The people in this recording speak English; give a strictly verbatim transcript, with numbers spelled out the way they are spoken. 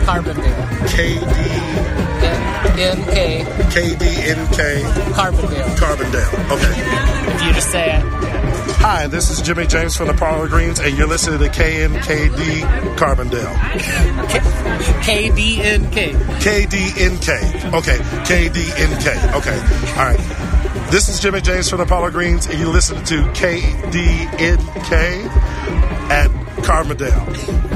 Carbondale. K D N K. K D N K. Carbondale. Carbondale. Okay. If you just say it. Hi, this is Jimmy James from the Parlor Greens, and you're listening to K N K D Carbondale. K D N K. K D N K. Okay. K D N K. Okay. All right. This is Jimmy James from the Parlor Greens, and you're listening to K D N K at Carbondale.